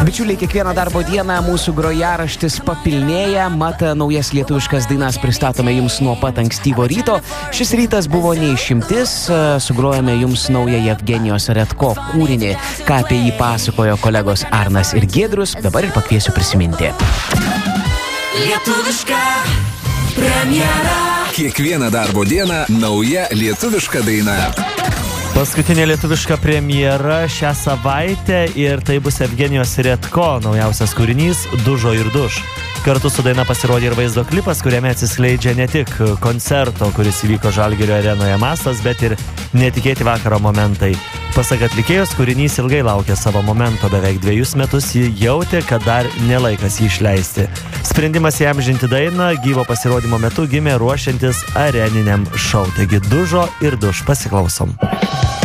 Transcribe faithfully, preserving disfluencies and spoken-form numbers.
Bičiuliai, kiekvieną darbo dieną mūsų grojaraštis papilnėja, mat naujas lietuviškas dainas pristatome jums nuo pat ankstyvo ryto. Šis rytas buvo neišimtis, sugrojame jums naują Jevgenijos Redko kūrinį, ką apie jį pasakojo kolegos Arnas ir Giedrius, dabar ir pakviesiu prisiminti. Lietuviška premjera. Kiekvieną darbo dieną nauja lietuviška daina. Paskutinė lietuviška premjera šią savaitę ir tai bus Jevgenijos Redko naujausias kūrinys Dužo ir duš. Kartu su daina pasirodė ir vaizdo klipas, kuriame atsiskleidžia ne tik koncerto, kuris įvyko Žalgirio arenoje mastas, bet ir netikėti vakaro momentai. Pasak atlikėjos, kūrinys ilgai laukė savo momento, beveik dviejus metus jį jautė, kad dar nelaikas jį išleisti. Sprendimas įamžinti dainą gyvo pasirodymo metu gimė ruošiantis areniniam šou. Taigi Dužo ir duš, pasiklausom.